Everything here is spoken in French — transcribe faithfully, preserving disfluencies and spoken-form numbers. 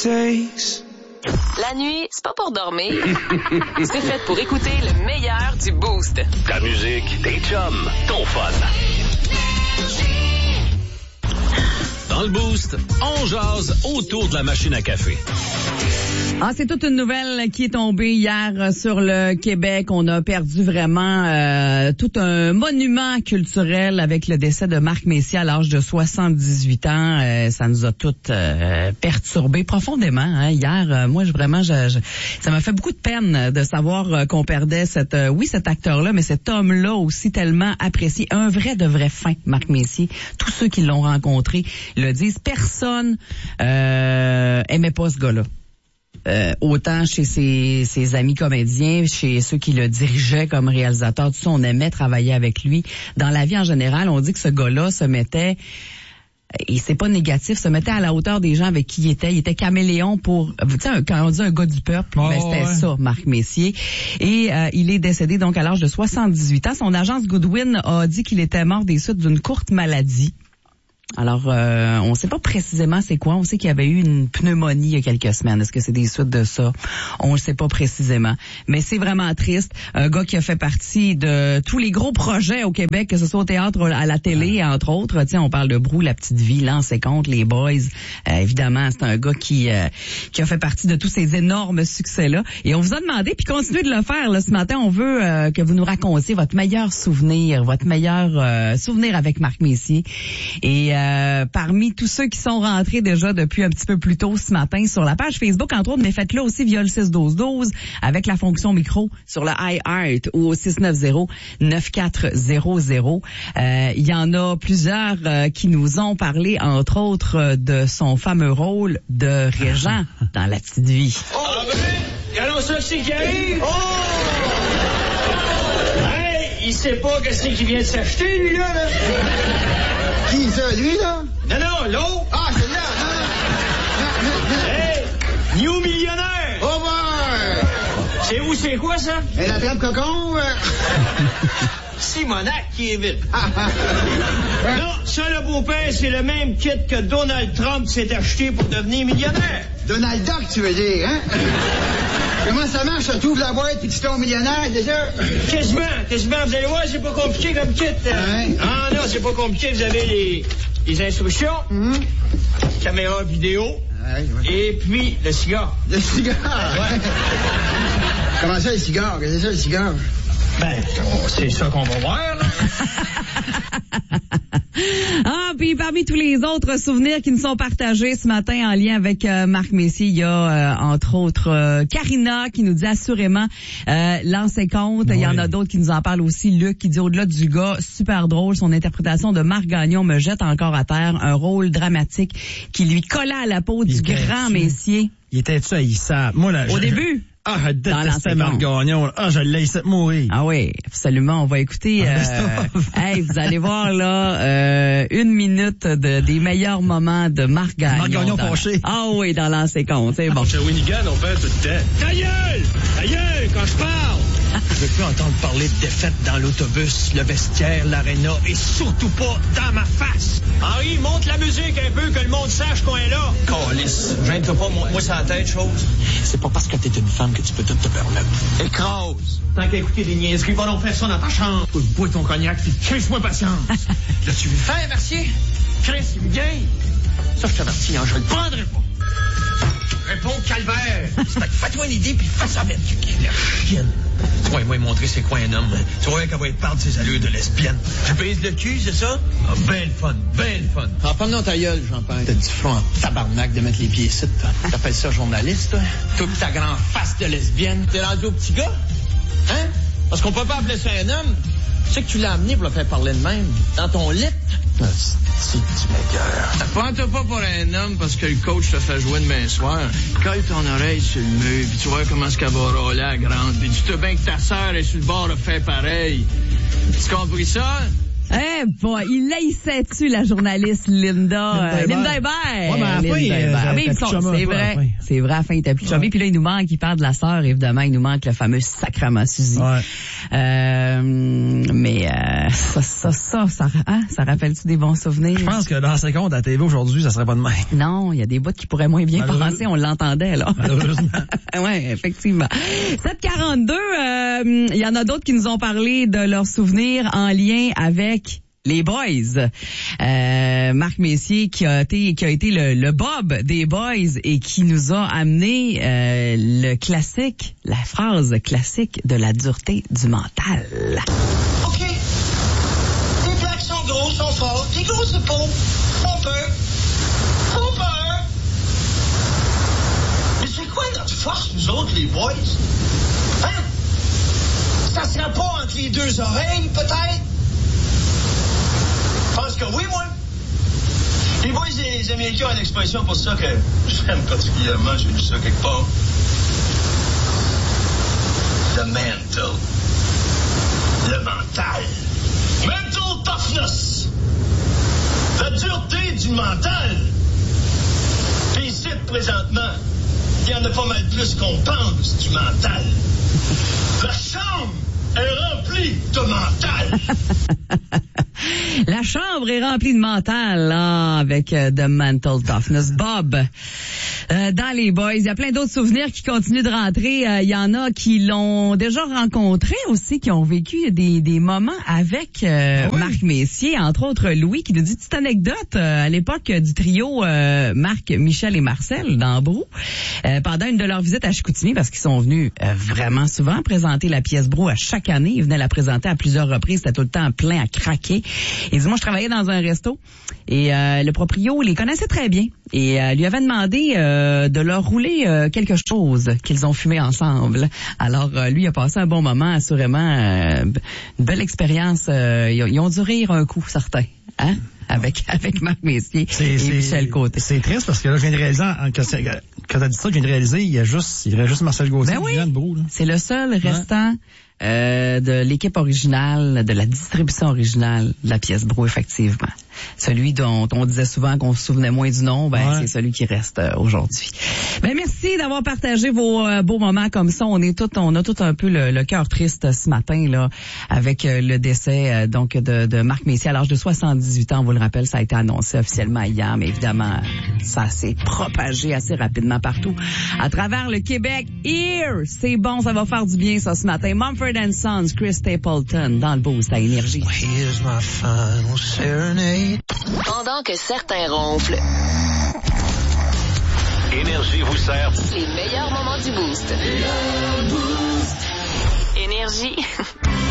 takes. La nuit, c'est pas pour dormir. C'est fait pour écouter le meilleur du Boost. Ta musique, tes chums, ton fun. Dans le Boost, on jase autour de la machine à café. Ah, c'est toute une nouvelle qui est tombée hier sur le Québec. On a perdu vraiment euh, tout un monument culturel avec le décès de Marc Messier à l'âge de soixante-dix-huit ans. Euh, ça nous a toutes euh, perturbés profondément. Hein. Hier, euh, moi, je, vraiment, je, je, ça m'a fait beaucoup de peine de savoir euh, qu'on perdait cette, euh, oui, cet acteur-là, mais cet homme-là aussi tellement apprécié. Un vrai de vrai fin, Marc Messier. Tous ceux qui l'ont rencontré le disent. Personne euh, aimait pas ce gars-là. Euh, autant chez ses, ses amis comédiens, chez ceux qui le dirigeaient comme réalisateur, tout ça, on aimait travailler avec lui. Dans la vie en général, on dit que ce gars-là se mettait, et c'est pas négatif, se mettait à la hauteur des gens avec qui il était. Il était caméléon pour, tu sais, quand on dit un gars du peuple, oh, ben c'était ouais. ça, Marc Messier. Et euh, il est décédé donc à l'âge de soixante-dix-huit ans. Son agence Goodwin a dit qu'il était mort des suites d'une courte maladie. Alors, euh, on ne sait pas précisément c'est quoi. On sait qu'il y avait eu une pneumonie il y a quelques semaines. Est-ce que c'est des suites de ça? On ne sait pas précisément. Mais c'est vraiment triste. Un gars qui a fait partie de tous les gros projets au Québec, que ce soit au théâtre, à la télé, entre autres. Tiens, on parle de Brou, La Petite Vie, Lance et Compte, Les Boys. Euh, évidemment, c'est un gars qui euh, qui a fait partie de tous ces énormes succès-là. Et on vous a demandé, puis continuez de le faire. Là, ce matin, on veut euh, que vous nous racontiez votre meilleur souvenir, votre meilleur euh, souvenir avec Marc Messier. Et euh, Euh, parmi tous ceux qui sont rentrés déjà depuis un petit peu plus tôt ce matin sur la page Facebook, entre autres, mais faites-le aussi via le six douze douze avec la fonction micro sur le iHeart ou au six neuf zéro neuf quatre zéro zéro. Euh, il y en a plusieurs euh, qui nous ont parlé, entre autres, euh, de son fameux rôle de Régent dans La Petite Vie. Oh, ah ben, regardons ça, c'est qui arrive. Oh! Hey, il sait pas que c'est qu'il vient de s'acheter, lui, là, là. Qui ça, lui, là? Non, non, l'autre. Ah, c'est là. Hey, New Millionnaire. Oh, boy. C'est où, c'est quoi, ça? Et la trappe cocon? Euh... Simonac qui est vite. Non, ça, le beau-père, c'est le même kit que Donald Trump s'est acheté pour devenir millionnaire. Donald Duck, tu veux dire, hein? Comment ça marche? Tu ouvres la boîte et tu tombes millionnaire, déjà? Quasiment, quasiment. Vous allez voir, c'est pas compliqué comme kit. Ouais. Ah non, c'est pas compliqué. Vous avez les, les instructions, mm-hmm. caméra vidéo, ouais, ouais. Et puis le cigare. Le cigare? Ouais. Comment ça, le cigare? Qu'est-ce que c'est ça, le cigare? Ben, c'est ça qu'on va voir, là. Ah, puis parmi tous les autres souvenirs qui nous sont partagés ce matin en lien avec euh, Marc Messier, il y a euh, entre autres euh, Karina qui nous dit assurément euh, Lance et Compte. Oui. Il y en a d'autres qui nous en parlent aussi. Luc qui dit au-delà du gars, super drôle, son interprétation de Marc Gagnon me jette encore à terre. Un rôle dramatique qui lui collait à la peau il du grand Messier. Il était-tu haïssable? Moi, là, Au je, début? Ah, je détestais Marc Gagnon. Ah, je l'ai laissé mourir. Ah oui, absolument. On va écouter. Euh, hey, vous allez voir là euh, une minute de, des meilleurs moments de Marc Gagnon. Marc Gagnon dans, fâché. Ah oui, dans Lance et Compte. C'est bon. Chez Winnigan, on fait tout le temps. Ta gueule! Ta gueule, quand je parle! Je veux plus entendre parler de défaite dans l'autobus, le vestiaire, l'aréna et surtout pas dans ma face. Henri, monte la musique un peu, que le monde sache qu'on est là. Calice, gêne-toi pas, moi, moi c'est la tête, chose. C'est pas parce que t'es une femme que tu peux tout te permettre. Écrase! Tant qu'à écouter des niaiseries, va donc faire ça dans ta chambre. Bois ton cognac, puis crisse-moi patience. L'as-tu vu faire, Mercier? Chris, il me gagne. Ça, je t'avertis, hein, je le prendrai pas. Réponds, calvaire. Fais-toi une idée, puis fais ça vite, tu la chienne. Tu vas moi montrer c'est quoi un homme. Tu vois qu'elle va être part de ses allures de lesbienne. Je baise le cul, c'est ça? Ah, ben le fun, ben le fun. En prenant ta gueule, Jean-Pierre. T'as du front en tabarnak de mettre les pieds ici, toi. T'appelles ça journaliste, toi? Toute ta grande face de lesbienne. T'es rendu au petit gars? Hein? Parce qu'on peut pas appeler ça un homme. Tu sais que tu l'as amené pour le faire parler de même. Dans ton lit. Ah, c'est tu m'écoeures. Prends-toi pas pour un homme parce que le coach te fait jouer demain soir. Colle ton oreille sur le mur, puis tu vois comment est-ce qu'elle va rôler à grande. Puis dis-toi bien que ta sœur est sur le bord de faire pareil. Tu compris ça? Eh boy, il laissait-tu la journaliste Linda, Linda Hébert. Ouais, mais à la fin, euh, oui, sont, c'est vrai. C'est vrai, à la fin, il était plus chummy. Puis là, il nous manque, il parle de la sœur, évidemment, il nous manque le fameux sacrement Suzy. Ouais. Euh, mais euh, ça, ça, ça, ça, hein, ça rappelle-tu des bons souvenirs? Je pense que dans ces comptes à la T V aujourd'hui, ça serait pas de même. Non, il y a des bouts qui pourraient moins bien passer, on l'entendait, là. Malheureusement. Oui, effectivement. sept quarante-deux, il euh, y en a d'autres qui nous ont parlé de leurs souvenirs en lien avec les Boys. Euh, Marc Messier qui a été qui a été le, le Bob des Boys et qui nous a amené euh, le classique, la phrase classique de la dureté du mental. OK. Les blacks sont gros, sont forts. Les grosses épaules font peur. Font peur. Mais c'est quoi notre force, nous autres, les boys? Hein? Ça serait pas entre les deux oreilles, peut-être? Je pense que oui, moi. Les boys et les Américains ont une expression pour ça que j'aime particulièrement. J'ai lu ça quelque part. The mental. Le mental. Mental toughness. La dureté du mental. Puis ici, présentement, il y en a pas mal plus qu'on pense du mental. La chambre est remplie de mental. La chambre est remplie de mental, là, avec euh, The Mental Toughness. Bob, euh, dans les Boys, il y a plein d'autres souvenirs qui continuent de rentrer. Il euh, y en a qui l'ont déjà rencontré aussi, qui ont vécu des, des moments avec euh, oui. Marc Messier, entre autres Louis, qui nous dit petite anecdote euh, à l'époque du trio euh, Marc, Michel et Marcel dans Brou. Euh, pendant une de leurs visites à Chicoutimi, parce qu'ils sont venus euh, vraiment souvent présenter la pièce Brou à chaque année. Ils venaient la présenter à plusieurs reprises. C'était tout le temps plein à craquer. Et dis moi, je travaillais dans un resto et euh, le proprio les connaissait très bien et euh, lui avait demandé euh, de leur rouler euh, quelque chose qu'ils ont fumé ensemble. Alors euh, lui a passé un bon moment, assurément, euh, une belle expérience. Euh, ils, ils ont dû rire un coup, certains, hein, avec avec Marc Messier c'est, et c'est, Michel Côté. C'est triste parce que là, je viens de réaliser, quand, quand t'as dit ça, je viens de réaliser, il y a juste, il y aurait juste Marcel Gauthier ben oui, qui vient de Brou, là. C'est le seul restant. Ouais. Euh, de l'équipe originale, de la distribution originale de la pièce Brou, effectivement. Celui dont on disait souvent qu'on se souvenait moins du nom, ben ouais. C'est celui qui reste euh, aujourd'hui. Ben merci d'avoir partagé vos euh, beaux moments comme ça. On est tout, on a tout un peu le, le cœur triste ce matin là, avec euh, le décès euh, donc de, de Marc Messier à l'âge de soixante-dix-huit ans. On vous le rappelle, ça a été annoncé officiellement hier, mais évidemment, ça s'est propagé assez rapidement partout à travers le Québec. Here, c'est bon, ça va faire du bien ça ce matin. Mumford and Sons, Chris Stapleton dans le boost à Énergie. Pendant que certains ronflent, Énergie vous sert les meilleurs moments du boost. Énergie.